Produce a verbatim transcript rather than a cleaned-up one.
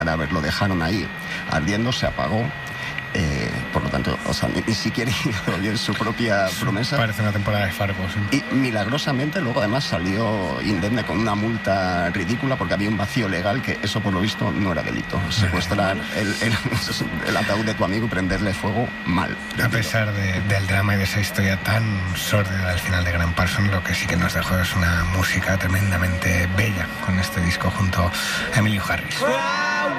lo dejaron ahí ardiendo, se apagó. Eh, por lo tanto, o sea, ni, ni siquiera hizo bien su propia promesa. Parece una temporada de Fargo, sí. Y milagrosamente luego además salió indemne con una multa ridícula porque había un vacío legal que eso por lo visto no era delito. Secuestrar el, el, el ataúd de tu amigo y prenderle fuego, mal. A pesar de, del drama y de esa historia tan sórdida al final de Graham Parsons, lo que sí que nos dejó es una música tremendamente bella con este disco junto a Emilio Harris.